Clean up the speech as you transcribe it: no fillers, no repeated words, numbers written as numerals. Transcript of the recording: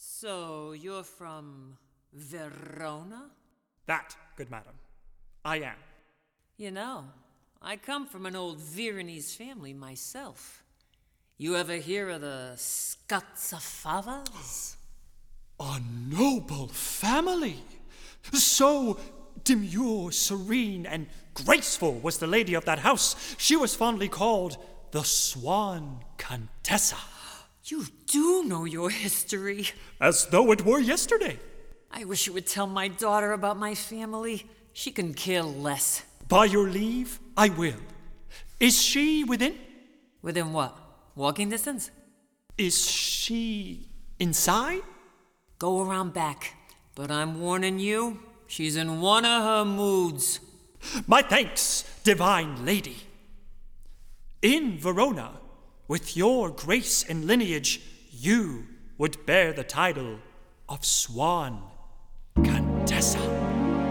So, you're from Verona? That, good madam, I am. You know, I come from an old Veronese family myself. You ever hear of the Scazzafavas? A noble family! So demure, serene, and graceful was the lady of that house. She was fondly called the Swan Contessa. You do know your history. As though it were yesterday. I wish you would tell my daughter about my family. She can care less. By your leave, I will. Is she within? Within what? Walking distance? Is she inside? Go around back. But I'm warning you, she's in one of her moods. My thanks, divine lady. In Verona, with your grace and lineage, you would bear the title of Swan Contessa.